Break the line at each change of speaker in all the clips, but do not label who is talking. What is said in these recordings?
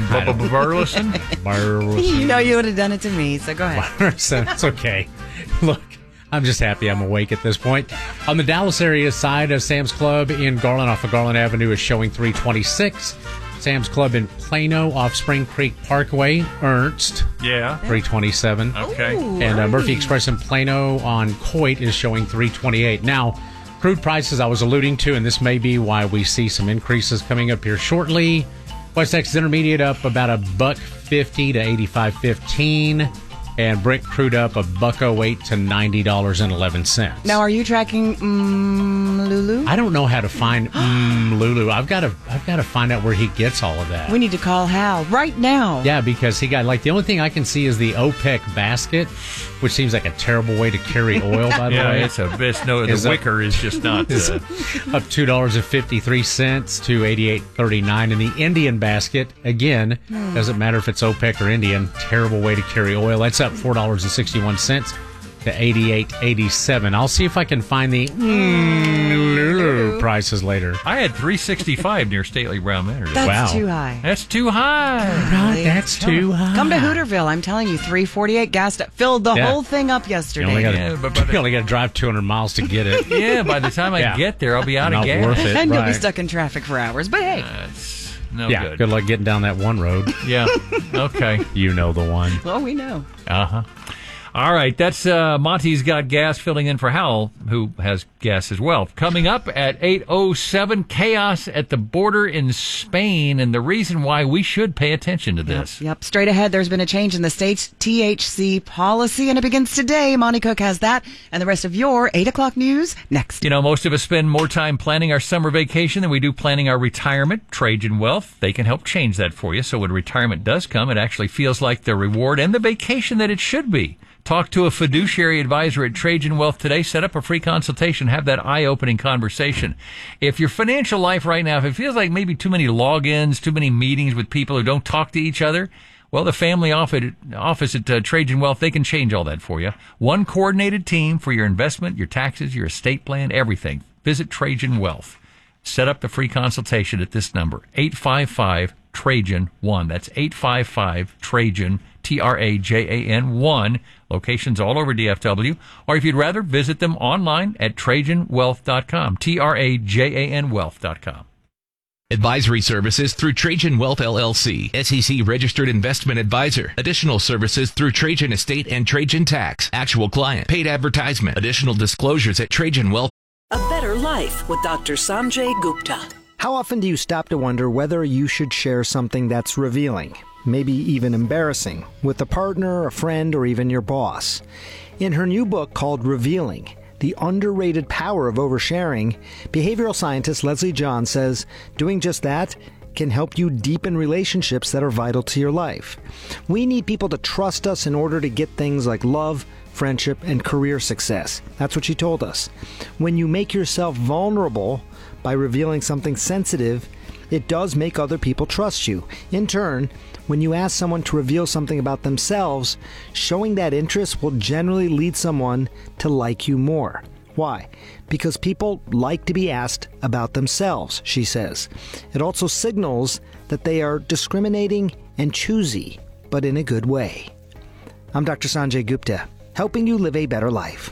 Burleson?
You know you would have done it to me, so go ahead.
It's okay. Look, I'm just happy I'm awake at this point. On the Dallas area side of Sam's Club in Garland off of Garland Avenue is showing $3.26. Sam's Club in Plano off Spring Creek Parkway, Ernst.
Yeah.
$3.27.
Okay.
Ooh,
And Murphy Express in Plano on Coit is showing $3.28. Now, crude prices I was alluding to, and this may be why we see some increases coming up here shortly. West Texas Intermediate up about $1.50 to $85.15. And Brent crude up $1.08 to $90.11.
Now, are you tracking Lulu?
I don't know how to find Lulu. I've got to find out where he gets all of that.
We need to call Hal right now.
Yeah, because he got the only thing I can see is the OPEC basket, which seems like a terrible way to carry oil. By the way,
it's a best. No, the wicker is just not
up $2.53 to $88.39, and the Indian basket again doesn't matter if it's OPEC or Indian. Terrible way to carry oil. That's up $4.61 to $88.87. I'll see if I can find the Lulu prices later.
I had $3.65 near Stately Brown Manor.
That's too high.
That's too high.
Right, that's too high.
Come to Hooterville. I'm telling you, $3.48 gas filled the whole thing up yesterday.
You only got to drive 200 miles to get it.
Yeah, by the time I get there, I'll be out of gas.
Not worth it.
And you'll be stuck in traffic for hours. But hey.
Good.
Good luck getting down that one road.
Yeah. Okay.
You know the one.
Well, we know.
Uh-huh. All right, that's Monty's Got Gas filling in for Hal, who has gas as well. Coming up at 8:07, chaos at the border in Spain, and the reason why we should pay attention to this.
Yep. Straight ahead, there's been a change in the state's THC policy, and it begins today. Monty Cook has that, and the rest of your 8 o'clock news next.
You know, most of us spend more time planning our summer vacation than we do planning our retirement. Trajan Wealth, they can help change that for you, so when retirement does come, it actually feels like the reward and the vacation that it should be. Talk to a fiduciary advisor at Trajan Wealth today. Set up a free consultation. Have that eye-opening conversation. If your financial life right now, if it feels like maybe too many logins, too many meetings with people who don't talk to each other, well, the family office at Trajan Wealth, they can change all that for you. One coordinated team for your investment, your taxes, your estate plan, everything. Visit Trajan Wealth. Set up the free consultation at this number, 855-TRAJAN-1. That's 855-TRAJAN, TRAJAN-1. Locations all over DFW. Or if you'd rather, visit them online at TrajanWealth.com, TRAJANWealth.com.
Advisory services through Trajan Wealth LLC, SEC registered investment advisor. Additional services through Trajan Estate and Trajan Tax. Actual client. Paid advertisement. Additional disclosures at Trajan Wealth.
A better life with Dr. Sanjay Gupta.
How often do you stop to wonder whether you should share something that's revealing, maybe even embarrassing, with a partner, a friend, or even your boss? In her new book called Revealing, The Underrated Power of Oversharing, behavioral scientist Leslie John says doing just that can help you deepen relationships that are vital to your life. We need people to trust us in order to get things like love, friendship, and career success. That's what she told us. When you make yourself vulnerable by revealing something sensitive, it does make other people trust you. In turn, when you ask someone to reveal something about themselves, showing that interest will generally lead someone to like you more. Why? Because people like to be asked about themselves, she says. It also signals that they are discriminating and choosy, but in a good way. I'm Dr. Sanjay Gupta, helping you live a better life.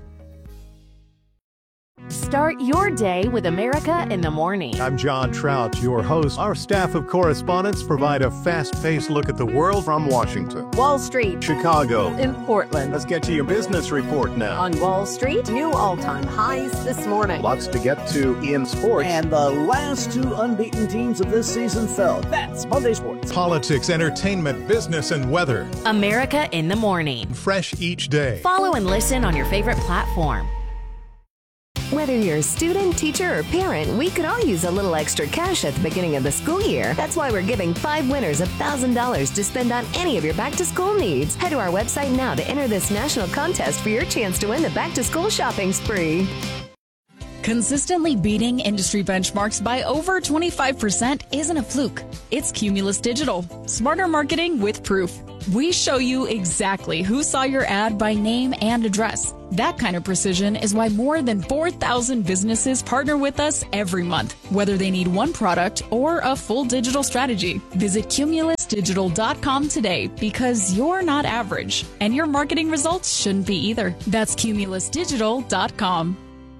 Start your day with America in the Morning.
I'm John Trout, your host. Our staff of correspondents provide a fast-paced look at the world from Washington,
Wall Street,
Chicago,
and Portland.
Let's get to your business report now.
On Wall Street, new all-time highs this morning.
Lots to get to in sports.
And the last two unbeaten teams of this season fell. That's Monday Sports.
Politics, entertainment, business, and weather.
America in the Morning.
Fresh each day.
Follow and listen on your favorite platform.
Whether you're a student, teacher, or parent, we could all use a little extra cash at the beginning of the school year. That's why we're giving 5 winners $1,000 to spend on any of your back-to-school needs. Head to our website now to enter this national contest for your chance to win the back-to-school shopping spree.
Consistently beating industry benchmarks by over 25% isn't a fluke. It's Cumulus Digital. Smarter marketing with proof. We show you exactly who saw your ad by name and address. That kind of precision is why more than 4,000 businesses partner with us every month, whether they need one product or a full digital strategy. Visit Cumulus cumulusdigital.com today, because you're not average, and your marketing results shouldn't be either. That's cumulusdigital.com.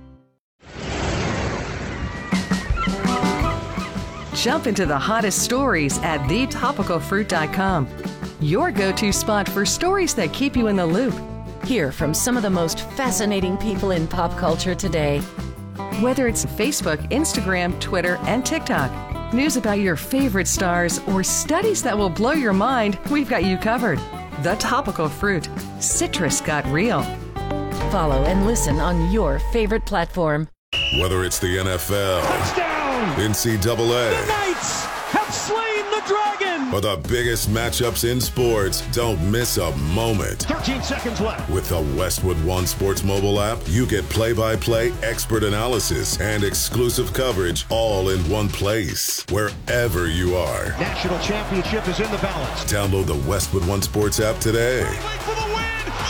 Jump into the hottest stories at thetopicalfruit.com. Your go-to spot for stories that keep you in the loop.
Hear from some of the most fascinating people in pop culture today.
Whether it's Facebook, Instagram, Twitter, and TikTok, news about your favorite stars, or studies that will blow your mind, we've got you covered. The Topical Fruit. Citrus got real.
Follow and listen on your favorite platform.
Whether it's the NFL, touchdown, NCAA,
the Knights have slain the dragon,
or the biggest matchups in sports, don't miss a moment.
13 seconds left.
With the Westwood One Sports mobile app, you get play-by-play expert analysis and exclusive coverage all in one place, wherever you are.
National championship is in the balance.
Download the Westwood One Sports app today.
For the win.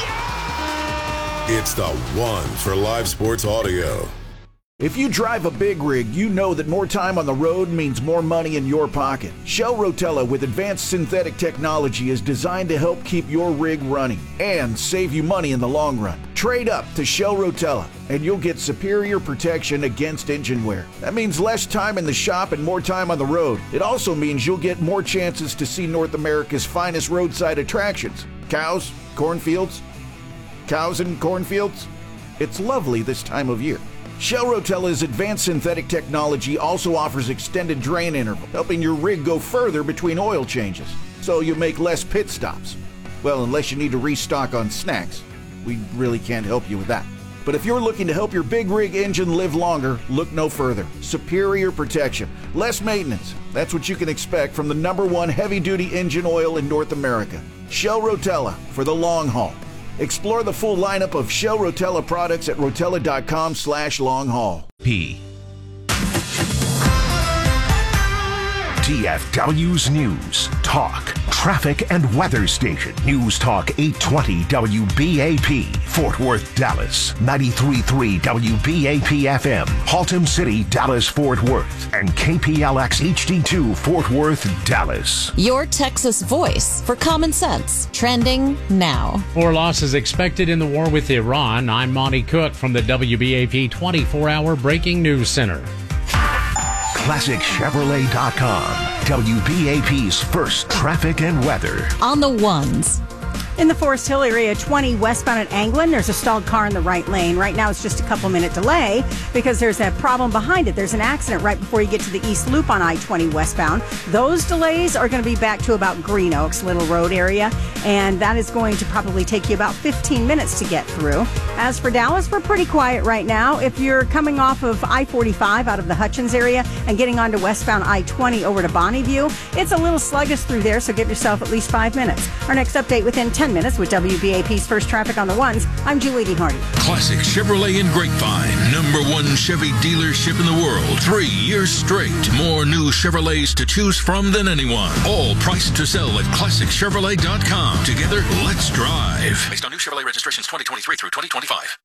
Yeah!
It's the one for live sports audio.
If you drive a big rig, you know that more time on the road means more money in your pocket. Shell Rotella with advanced synthetic technology is designed to help keep your rig running and save you money in the long run. Trade up to Shell Rotella and you'll get superior protection against engine wear. That means less time in the shop and more time on the road. It also means you'll get more chances to see North America's finest roadside attractions. Cows, cornfields, cows and cornfields. It's lovely this time of year. Shell Rotella's advanced synthetic technology also offers extended drain interval, helping your rig go further between oil changes, so you make less pit stops. Well, unless you need to restock on snacks. We really can't help you with that. But if you're looking to help your big rig engine live longer, look no further. Superior protection, less maintenance. That's what you can expect from the #1 heavy-duty engine oil in North America. Shell Rotella for the long haul. Explore the full lineup of Shell Rotella products at rotella.com/long-haul.
TFW's News, Talk, Traffic and Weather Station. News Talk 820 WBAP, Fort Worth, Dallas. 93.3 WBAP FM, Haltom City, Dallas, Fort Worth. And KPLX HD2, Fort Worth, Dallas.
Your Texas voice for common sense. Trending now.
4 losses expected in the war with Iran. I'm Monty Cook from the WBAP 24-hour Breaking News Center.
ClassicChevrolet.com, WBAP's first traffic and weather.
On the ones.
In the Forest Hill area, 20 westbound at Anglin, there's a stalled car in the right lane. Right now, it's just a couple-minute delay because there's a problem behind it. There's an accident right before you get to the East Loop on I-20 westbound. Those delays are going to be back to about Green Oaks, Little Road area, and that is going to probably take you about 15 minutes to get through. As for Dallas, we're pretty quiet right now. If you're coming off of I-45 out of the Hutchins area and getting onto westbound I-20 over to Bonneview, it's a little sluggish through there, so give yourself at least 5 minutes. Our next update within 10 minutes with WBAP's First Traffic on the Ones. I'm Julie D. Hardy.
Classic Chevrolet in Grapevine. #1 Chevy dealership in the world. 3 years straight. More new Chevrolets to choose from than anyone. All priced to sell at ClassicChevrolet.com. Together, let's drive. Based on new Chevrolet registrations 2023 through 2025.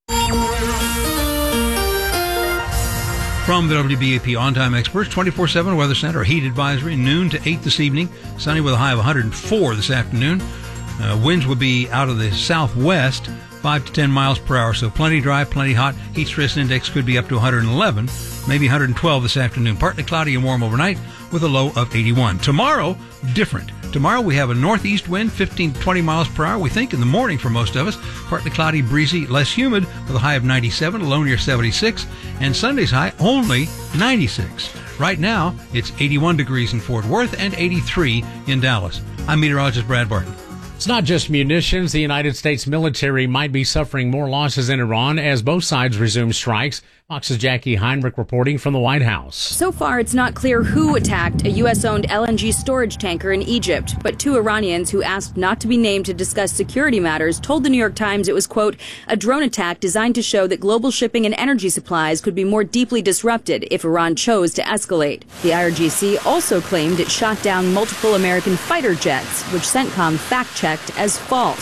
From the WBAP On-Time Experts 24/7 Weather Center, a heat advisory, noon to 8 this evening. Sunny with a high of 104 this afternoon. Winds will be out of the southwest, 5 to 10 miles per hour, so plenty dry, plenty hot. Heat stress index could be up to 111, maybe 112 this afternoon. Partly cloudy and warm overnight with a low of 81. Tomorrow, different. Tomorrow we have a northeast wind, 15 to 20 miles per hour, we think, in the morning for most of us. Partly cloudy, breezy, less humid with a high of 97, a low near 76, and Sunday's high only 96. Right now, it's 81 degrees in Fort Worth and 83 in Dallas. I'm meteorologist Brad Barton.
It's not just munitions. The United States military might be suffering more losses in Iran as both sides resume strikes. Fox's Jackie Heinrich reporting from the White House.
So far, it's not clear who attacked a U.S.-owned LNG storage tanker in Egypt, but 2 Iranians who asked not to be named to discuss security matters told the New York Times it was, quote, a drone attack designed to show that global shipping and energy supplies could be more deeply disrupted if Iran chose to escalate. The IRGC also claimed it shot down multiple American fighter jets, which CENTCOM fact-checked as false.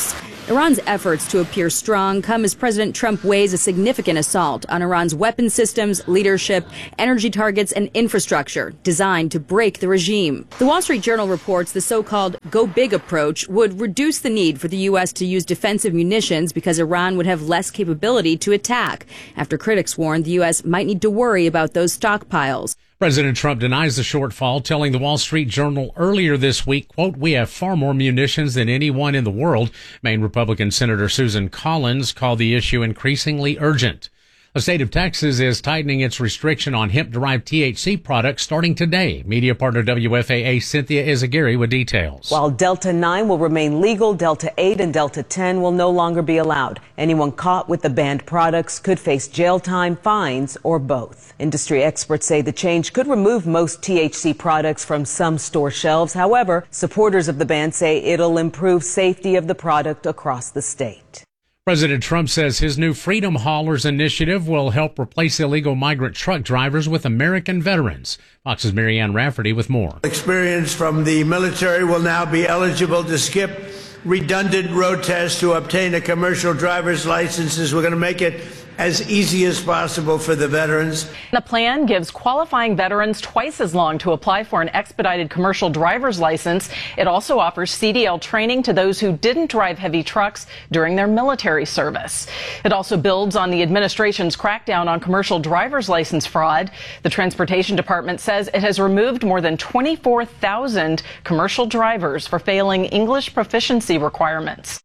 Iran's efforts to appear strong come as President Trump weighs a significant assault on Iran's weapon systems, leadership, energy targets, and infrastructure designed to break the regime. The Wall Street Journal reports the so-called go big approach would reduce the need for the U.S. to use defensive munitions because Iran would have less capability to attack, after critics warned the U.S. might need to worry about those stockpiles.
President Trump denies the shortfall, telling the Wall Street Journal earlier this week, quote, "We have far more munitions than anyone in the world." Maine Republican Senator Susan Collins called the issue increasingly urgent. The state of Texas is tightening its restriction on hemp-derived THC products starting today. Media partner WFAA Cynthia Izagiri with details.
While Delta 9 will remain legal, Delta 8 and Delta 10 will no longer be allowed. Anyone caught with the banned products could face jail time, fines, or both. Industry experts say the change could remove most THC products from some store shelves. However, supporters of the ban say it'll improve safety of the product across the state.
President Trump says his new Freedom Haulers initiative will help replace illegal migrant truck drivers with American veterans. Fox's Marianne Rafferty with more.
Experience from the military will now be eligible to skip redundant road tests to obtain a commercial driver's license. We're going to make it as easy as possible for the veterans.
The plan gives qualifying veterans twice as long to apply for an expedited commercial driver's license. It also offers CDL training to those who didn't drive heavy trucks during their military service. It also builds on the administration's crackdown on commercial driver's license fraud. The Transportation Department says it has removed more than 24,000 commercial drivers for failing English proficiency requirements.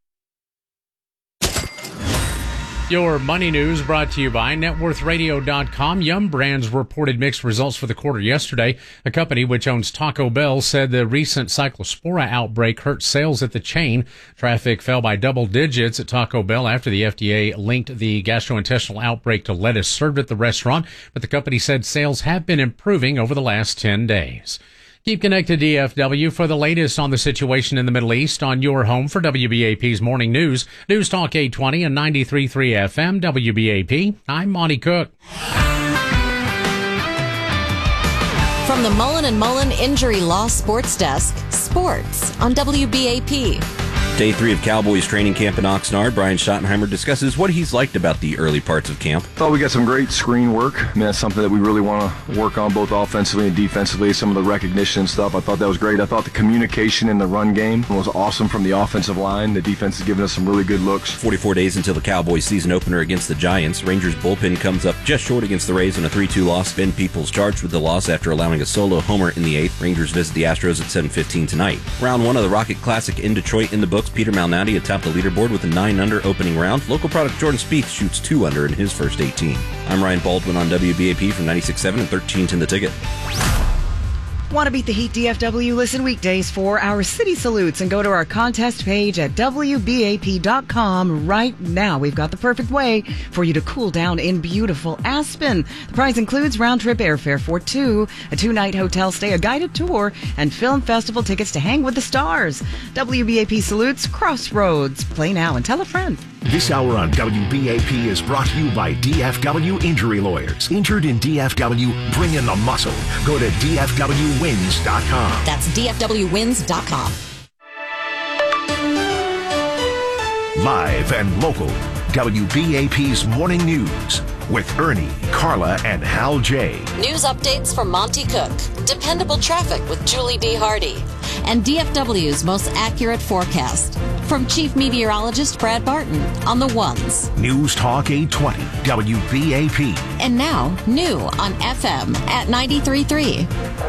Your money news brought to you by NetWorthRadio.com. Yum Brands reported mixed results for the quarter yesterday. The company, which owns Taco Bell, said the recent Cyclospora outbreak hurt sales at the chain. Traffic fell by double digits at Taco Bell after the FDA linked the gastrointestinal outbreak to lettuce served at the restaurant, but the company said sales have been improving over the last 10 days. Keep connected to DFW for the latest on the situation in the Middle East on your home for WBAP's Morning News. News Talk 820 and 93.3 FM, WBAP. I'm Monty Cook.
From the Mullen & Mullen Injury Law Sports Desk, sports on WBAP.
Day 3 of Cowboys training camp in Oxnard. Brian Schottenheimer discusses what he's liked about the early parts of camp.
Thought we got some great screen work. I mean, that's something that we really want to work on both offensively and defensively. Some of the recognition and stuff, I thought that was great. I thought the communication in the run game was awesome from the offensive line. The defense has given us some really good looks.
44 days until the Cowboys season opener against the Giants. Rangers bullpen comes up just short against the Rays in a 3-2 loss. Ben Peoples charged with the loss after allowing a solo homer in the 8th. Rangers visit the Astros at 7:15 tonight. Round 1 of the Rocket Classic in Detroit in the books. Peter Malnati atop the leaderboard with a 9-under opening round. Local product Jordan Spieth shoots 2 under in his first 18. I'm Ryan Baldwin on WBAP from 96.7 and 1310 The Ticket.
Want to beat the heat, DFW? Listen weekdays for our city salutes and go to our contest page at WBAP.com right now. We've got the perfect way for you to cool down in beautiful Aspen. The prize includes round-trip airfare for 2, a 2-night hotel stay, a guided tour, and film festival tickets to hang with the stars. WBAP salutes Crossroads. Play now and tell a friend.
This hour on WBAP is brought to you by DFW Injury Lawyers. Injured in DFW, bring in the muscle. Go to DFWwins.com.
That's DFWwins.com.
Live and local, WBAP's Morning News with Ernie, Carla, and Hal J.
News updates from Monty Cook. Dependable traffic with Julie D. Hardy. And DFW's most accurate forecast. From Chief Meteorologist Brad Barton on the ones.
News Talk 820, WBAP.
And now, new on FM at 93.3.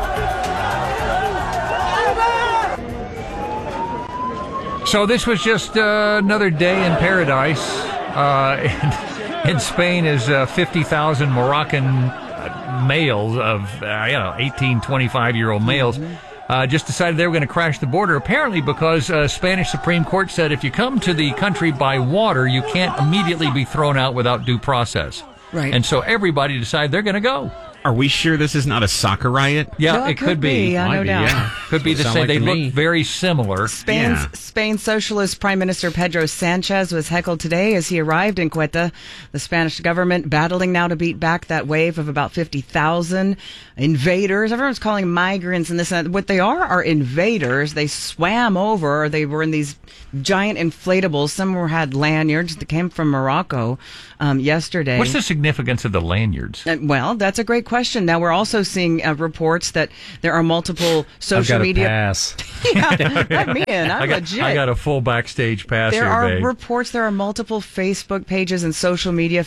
So this was just another day in paradise. In Spain is 50,000 Moroccan males of, 18, 25-year-old males just decided they were going to crash the border, apparently because Spanish Supreme Court said if you come to the country by water, you can't immediately be thrown out without due process.
Right.
And so everybody decided they're going to go.
Are we sure this is not a soccer riot?
Yeah, well, it could be. No doubt.
Yeah.
Could be the same. Like they look very similar.
Spain's Socialist Prime Minister Pedro Sanchez was heckled today as he arrived in Ceuta. The Spanish government battling now to beat back that wave of about 50,000 invaders. Everyone's calling migrants and this and that. What they are invaders. They swam over. They were in these giant inflatables. Some had lanyards that came from Morocco yesterday.
What's the significance of the lanyards?
Well, that's a great question. Now, we're also seeing reports that there are multiple social media.
Pass.
Yeah, let me in. I'm legit.
I got a full backstage pass
there
here, babe.
Reports there are multiple Facebook pages and social media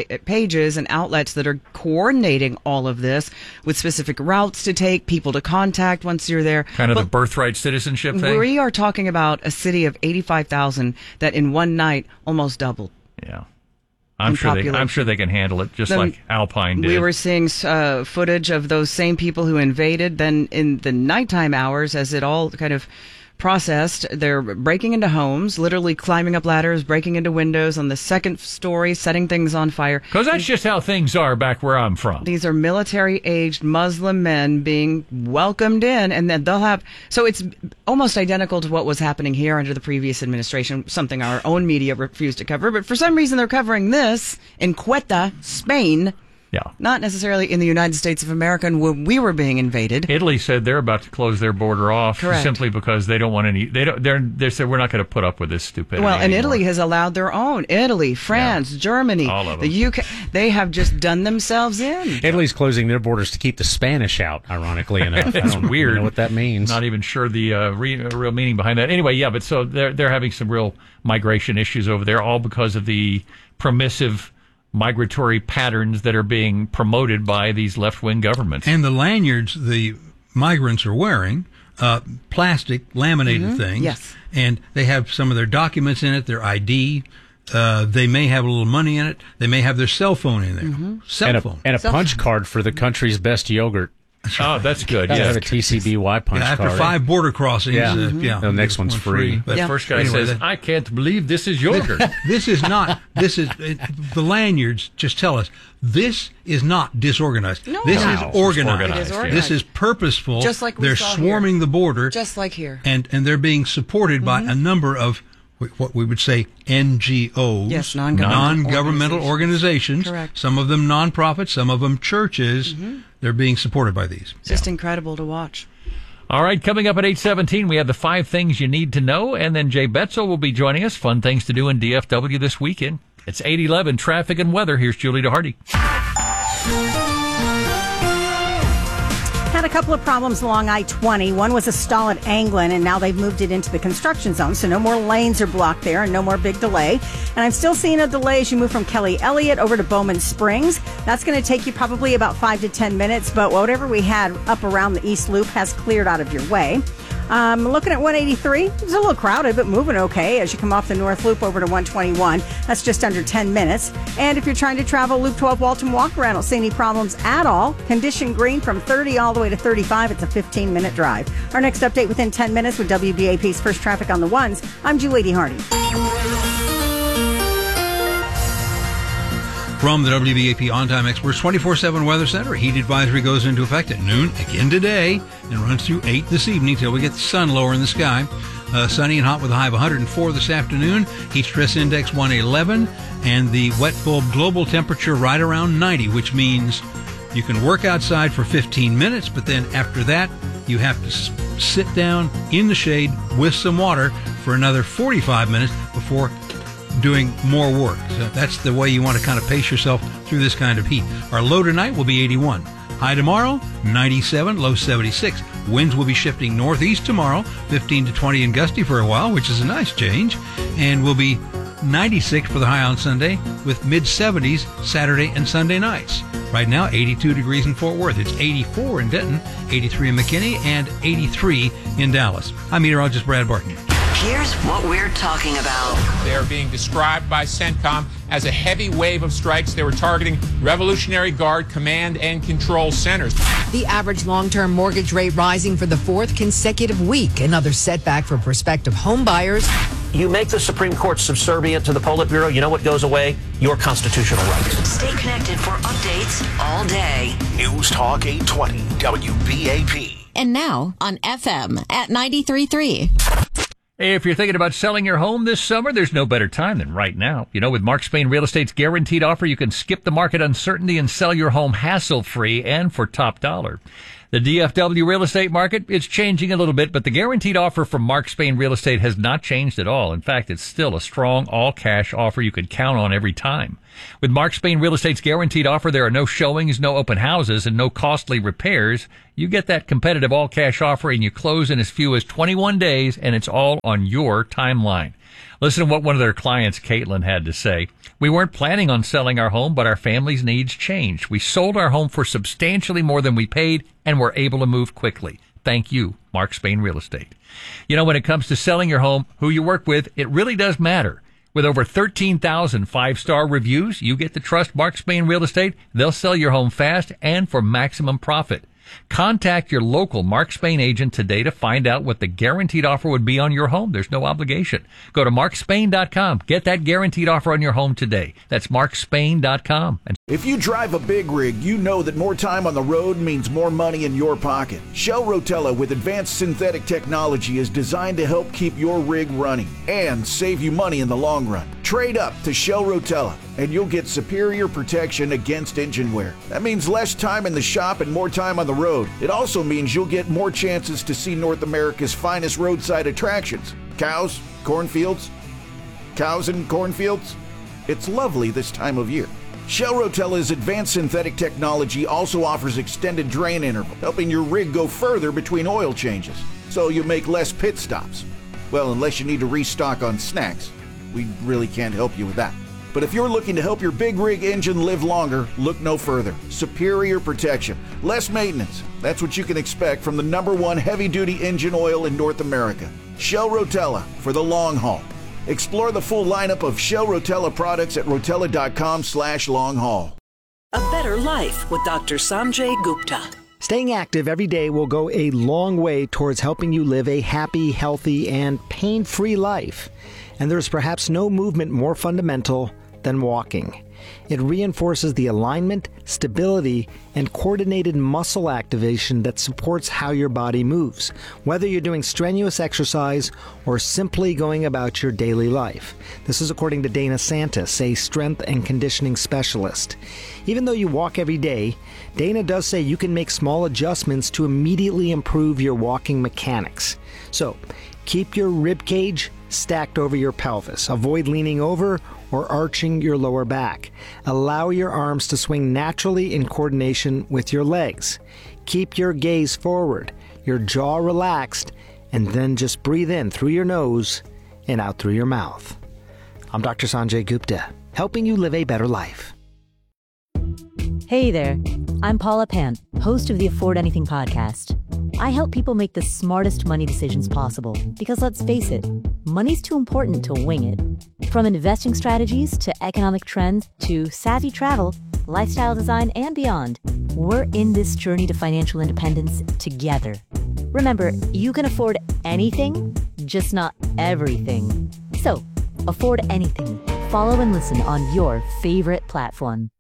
pages and outlets that are coordinating all of this with specific routes to take, people to contact once you're there.
Kind of the birthright citizenship thing?
We are talking about a city of 85,000 that in one night almost doubled.
Yeah. I'm sure they can handle it, just like Alpine did.
We were seeing footage of those same people who invaded. Then in the nighttime hours, as it all kind of processed, they're breaking into homes, literally climbing up ladders, breaking into windows on the second story, setting things on fire.
Because that's just how things are back where I'm from.
These are military-aged Muslim men being welcomed in, and then they'll have... So it's almost identical to what was happening here under the previous administration, something our own media refused to cover. But for some reason, they're covering this in Ceuta, Spain.
Yeah.
Not necessarily in the United States of America when we were being invaded.
Italy said they're about to close their border off.
Correct.
Simply because they don't want any. They said we're not going to put up with this stupidity.
Well, and
anymore.
Italy has allowed their own. Italy, France, Germany,
all of them.
The UK. They have just done themselves in.
Italy's closing their borders to keep the Spanish out. Ironically enough,
it's weird.
Know what that means?
Not even sure the real meaning behind that. Anyway, yeah, but so they're having some real migration issues over there, all because of the permissive migratory patterns that are being promoted by these left-wing governments.
And the lanyards the migrants are wearing, plastic laminated things.
Yes.
And they have some of their documents in it, their ID. They may have a little money in it. They may have their cell phone in there. Cell phone.
And a punch card for the country's best yogurt.
Oh, that's good.
Yeah, have a TCBY punch
after
card.
5 border crossings.
The next one's free.
That first guy says, "I can't believe this is yogurt."
This is the lanyards just tell us this is not disorganized.
No.
This is organized.
It is organized.
This is purposeful.
Just like
they're swarming
here.
The border.
Just like here.
And they're being supported by a number of what we would say NGOs,
yes,
non-governmental organizations.
Correct.
Some of them nonprofits, some of them churches. They're being supported by these.
Just incredible to watch.
All right, coming up at 8:17, we have the 5 things you need to know, and then Jay Betzel will be joining us. Fun things to do in DFW this weekend. It's 8:11, traffic and weather. Here's Julie DeHardy.
Had a couple of problems along I-20. One was a stall at Anglin, and now they've moved it into the construction zone, so no more lanes are blocked there and no more big delay. And I'm still seeing a delay as you move from Kelly Elliott over to Bowman Springs. That's going to take you probably about 5 to 10 minutes, but whatever we had up around the East Loop has cleared out of your way. Looking at 183, it's a little crowded, but moving okay as you come off the North Loop over to 121. That's just under 10 minutes. And if you're trying to travel Loop 12 Walton Walk-Around, don't see any problems at all. Condition green from 30 all the way to 35. It's a 15-minute drive. Our next update within 10 minutes with WBAP's First Traffic on the Ones. I'm Julie DeHardy.
From the WBAP On-Time Experts 24/7 Weather Center, a heat advisory goes into effect at noon again today and runs through 8 this evening till we get the sun lower in the sky. Sunny and hot with a high of 104 this afternoon. Heat stress index 111, and the wet bulb global temperature right around 90, which means you can work outside for 15 minutes, but then after that, you have to sit down in the shade with some water for another 45 minutes before doing more work. So that's the way you want to kind of pace yourself through this kind of heat. Our low tonight will be 81. High tomorrow, 97, low 76. Winds will be shifting northeast tomorrow, 15 to 20 and gusty for a while, which is a nice change. And will be 96 for the high on Sunday with mid-70s Saturday and Sunday nights. Right now, 82 degrees in Fort Worth. It's 84 in Denton, 83 in McKinney, and 83 in Dallas. I'm meteorologist Brad Barton.
Here's what we're talking about.
They're being described by CENTCOM as a heavy wave of strikes. They were targeting Revolutionary Guard command and control centers.
The average long-term mortgage rate rising for the 4th consecutive week. Another setback for prospective home buyers. you make the Supreme Court subservient to the Politburo, you know what goes away? Your constitutional rights.
Stay connected for updates all day.
News Talk 820 WBAP.
And now on FM at 93.3.
Hey, if you're thinking about selling your home this summer, there's no better time than right now. You know, with Mark Spain Real Estate's guaranteed offer, you can skip the market uncertainty and sell your home hassle-free and for top dollar. The DFW real estate market, it's changing a little bit, but the guaranteed offer from Mark Spain Real Estate has not changed at all. In fact, it's still a strong all-cash offer you could count on every time. With Mark Spain Real Estate's guaranteed offer, there are no showings, no open houses, and no costly repairs. You get that competitive all-cash offer, and you close in as few as 21 days, and it's all on your timeline. Listen to what one of their clients, Caitlin, had to say. We weren't planning on selling our home, but our family's needs changed. We sold our home for substantially more than we paid, and were able to move quickly. Thank you, Mark Spain Real Estate. You know, when it comes to selling your home, who you work with, it really does matter. With over 13,000 five-star reviews, you get to trust Mark Spain Real Estate. They'll sell your home fast and for maximum profit. Contact your local Mark Spain agent today to find out what the guaranteed offer would be on your home. There's no obligation. Go to markspain.com. Get that guaranteed offer on your home today. That's markspain.com.
If you drive a big rig, you know that more time on the road means more money in your pocket. Shell Rotella with advanced synthetic technology is designed to help keep your rig running and save you money in the long run. Trade up to Shell Rotella and you'll get superior protection against engine wear. That means less time in the shop and more time on the road. It also means you'll get more chances to see North America's finest roadside attractions. Cows, cornfields, cows and cornfields. It's lovely this time of year. Shell Rotella's advanced synthetic technology also offers extended drain interval, helping your rig go further between oil changes, so you make less pit stops. Well, unless you need to restock on snacks. We really can't help you with that. But if you're looking to help your big rig engine live longer, look no further. Superior protection, less maintenance. That's what you can expect from the #1 heavy-duty engine oil in North America. Shell Rotella for the long haul. Explore the full lineup of Shell Rotella products at rotella.com/long-haul.
A better life with Dr. Sanjay Gupta.
Staying active every day will go a long way towards helping you live a happy, healthy, and pain-free life. And there's perhaps no movement more fundamental than walking. It reinforces the alignment, stability, and coordinated muscle activation that supports how your body moves, whether you're doing strenuous exercise or simply going about your daily life. This is according to Dana Santis, a strength and conditioning specialist. Even though you walk every day, Dana does say you can make small adjustments to immediately improve your walking mechanics. So, keep your rib cage stacked over your pelvis. Avoid leaning over or arching your lower back. Allow your arms to swing naturally in coordination with your legs. Keep your gaze forward, your jaw relaxed, and then just breathe in through your nose and out through your mouth. I'm Dr. Sanjay Gupta, helping you live a better life.
Hey there, I'm Paula Pant, host of the Afford Anything podcast. I help people make the smartest money decisions possible because, let's face it, money's too important to wing it. From investing strategies to economic trends to savvy travel, lifestyle design, and beyond, we're in this journey to financial independence together. Remember, you can afford anything, just not everything. So, afford anything. Follow and listen on your favorite platform.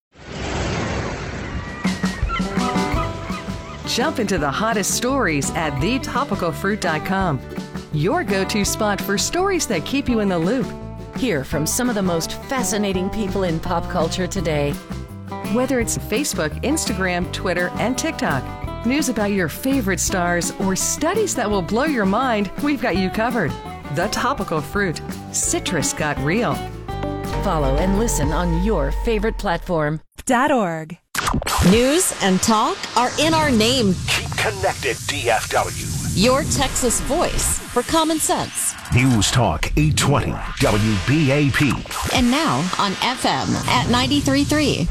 Jump into the hottest stories at thetopicalfruit.com. Your go-to spot for stories that keep you in the loop. Hear from some of the most fascinating people in pop culture today. Whether it's Facebook, Instagram, Twitter, and TikTok, news about your favorite stars, or studies that will blow your mind, we've got you covered. The Topical Fruit. Citrus got real. Follow and listen on your favorite platform.
.org.
News and talk are in our name.
Keep connected, DFW.
Your Texas voice for common sense.
News Talk 820 WBAP.
And now on FM at 93.3.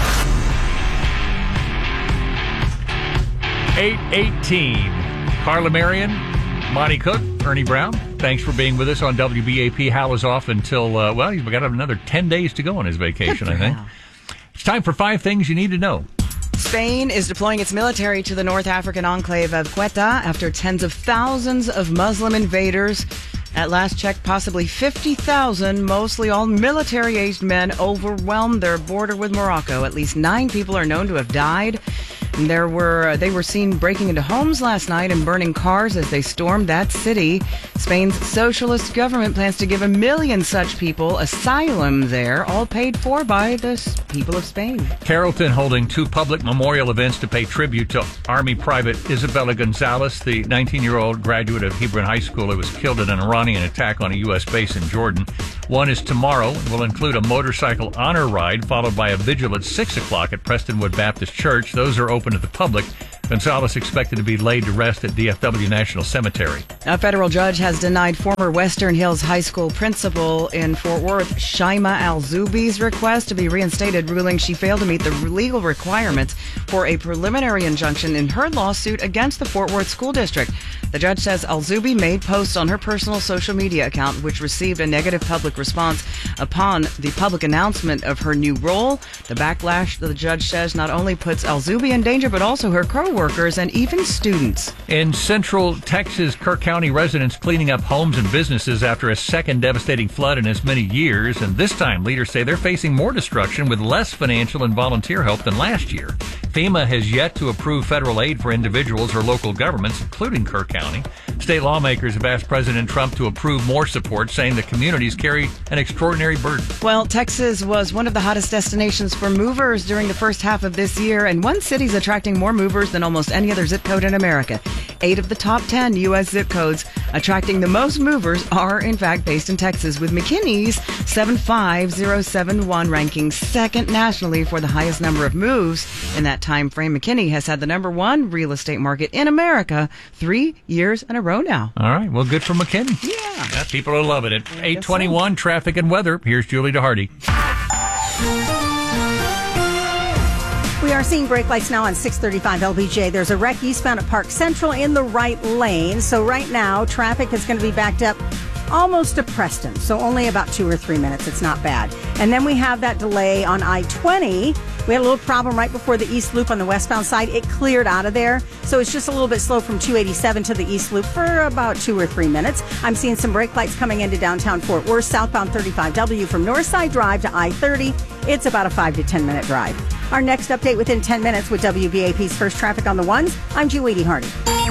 8:18. Carla Marion, Monty Cook, Ernie Brown. Thanks for being with us on WBAP. Hal is off until, well, he's got another 10 days to go on his vacation, I think. It's time for 5 things you need to know.
Spain is deploying its military to the North African enclave of Ceuta after tens of thousands of Muslim invaders At last check, possibly 50,000, mostly all military-aged men, overwhelmed their border with Morocco. At least 9 people are known to have died. They were seen breaking into homes last night and burning cars as they stormed that city. Spain's socialist government plans to give 1 million such people asylum there, all paid for by the people of Spain.
Carrollton holding 2 public memorial events to pay tribute to Army Private Isabella Gonzalez, the 19-year-old graduate of Hebron High School who was killed in an Iranian attack on a U.S. base in Jordan. One is tomorrow and will include a motorcycle honor ride followed by a vigil at 6 o'clock at Prestonwood Baptist Church. Those are open to the public. Gonzalez expected to be laid to rest at DFW National Cemetery.
A federal judge has denied former Western Hills High School principal in Fort Worth, Shaima Al-Zubi's request to be reinstated, ruling she failed to meet the legal requirements for a preliminary injunction in her lawsuit against the Fort Worth School District. The judge says Al-Zubi made posts on her personal social media account, which received a negative public response upon the public announcement of her new role. The backlash, the judge says, not only puts Al-Zubi in danger, but also her co-workers and even students.
In central Texas, Kirk County residents cleaning up homes and businesses after a second devastating flood in as many years. And this time, leaders say they're facing more destruction with less financial and volunteer help than last year. FEMA has yet to approve federal aid for individuals or local governments, including Kirk County. State lawmakers have asked President Trump to approve more support, saying the communities carry an extraordinary burden.
Well, Texas was one of the hottest destinations for movers during the first half of this year, and one city's attracting more movers than almost any other zip code in America. 8 of the top 10 U.S. zip codes attracting the most movers are, in fact, based in Texas, with McKinney's 75071 ranking second nationally for the highest number of moves. In that time frame, McKinney has had the number 1 real estate market in America 3 years in a row now.
All right. Well, good for McKinney.
Yeah.
People are loving it. 8:21, traffic and weather. Here's Julie DeHardy.
We are seeing brake lights now on 635 LBJ. There's a wreck eastbound at Park Central in the right lane. So right now, traffic is going to be backed up almost to Preston. So only about 2 or 3 minutes. It's not bad. And then we have that delay on I-20. We had a little problem right before the East Loop on the westbound side. It cleared out of there. So it's just a little bit slow from 287 to the East Loop for about 2 or 3 minutes. I'm seeing some brake lights coming into downtown Fort Worth, southbound 35W from Northside Drive to I-30. It's about a 5 to 10 minute drive. Our next update within 10 minutes with WBAP's First Traffic on the Ones. I'm Julie DeHardy.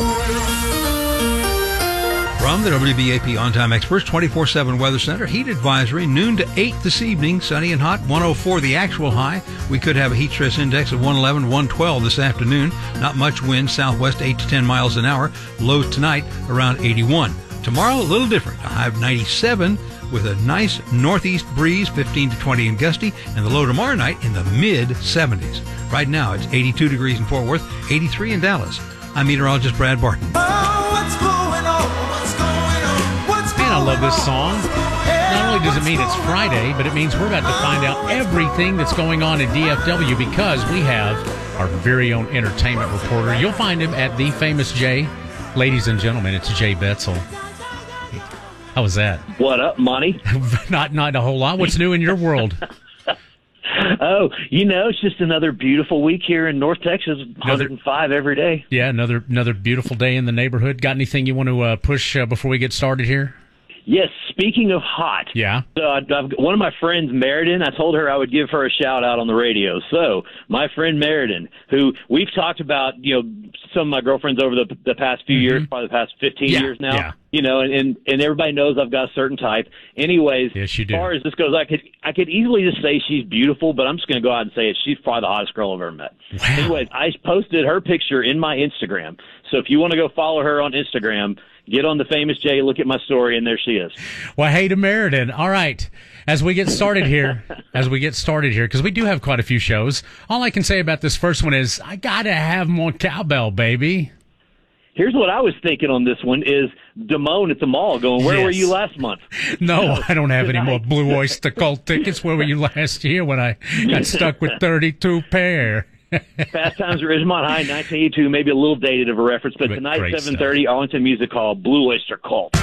From the WBAP On-Time Experts 24/7 Weather Center, heat advisory, noon to 8 this evening, sunny and hot, 104 the actual high. We could have a heat stress index of 111, 112 this afternoon. Not much wind, southwest 8 to 10 miles an hour. Lows tonight around 81. Tomorrow, a little different. A high of 97 with a nice northeast breeze, 15 to 20 and gusty, and the low tomorrow night in the mid-70s. Right now, it's 82 degrees in Fort Worth, 83 in Dallas. I'm meteorologist Brad Barton.
I love this song. Not only does it mean it's Friday, but it means we're about to find out everything that's going on in DFW because we have our very own entertainment reporter. You'll find him at The Famous Jay. Ladies and gentlemen, it's Jay Betzel. How was that?
What up, Monty?
Not a whole lot. What's new in your world?
Oh, it's just another beautiful week here in North Texas, 105 every day.
Yeah, another beautiful day in the neighborhood. Got anything you want to push before we get started here?
Yes, speaking of hot.
Yeah.
So I've got one of my friends, Meriden, I told her I would give her a shout out on the radio. So my friend Meriden, who we've talked about, some of my girlfriends over the past few years, probably the past 15 years now. Yeah. And everybody knows I've got a certain type. Anyways,
yes, you do.
As far as this goes, I could easily just say she's beautiful, but I'm just going to go out and say it. She's probably the hottest girl I've ever met. Wow. Anyways, I posted her picture in my Instagram. So if you want to go follow her on Instagram, get on The Famous Jay, look at my story, and there she is.
Well, hey to Meriden. All right. As we get started here, because we do have quite a few shows, all I can say about this first one is I got to have more cowbell, baby.
Here's what I was thinking on this one is Damone at the mall going, where were you last month?
No, I don't have any more Blue Oyster Cult tickets. Where were you last year when I got stuck with 32 pair?
Fast Times at Ridgemont High, 1982, maybe a little dated of a reference, but tonight, 7:30, Arlington Music Hall, Blue Oyster Cult.